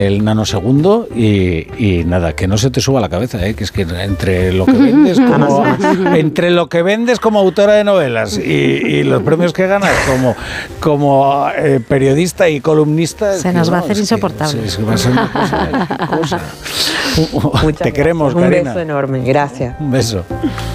el nanosegundo y nada, que no se te suba la cabeza, que es que entre lo que vendes como autora de novelas y los premios que ganas como periodista y columnista, se nos va a hacer insoportable. Se va a ser una cosa. Te queremos, Karina. Un beso enorme, gracias. Un beso.